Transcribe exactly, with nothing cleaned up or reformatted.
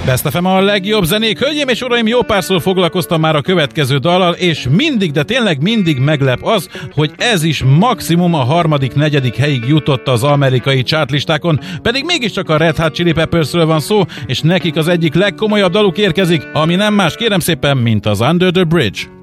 Best ef em a legjobb zenék. Hölgyeim és uraim, jó párszor foglalkoztam már a következő dallal, és mindig, de tényleg mindig meglep az, hogy ez is maximum a harmadik, negyedik helyig jutott az amerikai chartlistákon, pedig mégiscsak a Red Hot Chili Peppersről van szó, és nekik az egyik legkomolyabb daluk érkezik, ami nem más, kérem szépen, mint az Under the Bridge.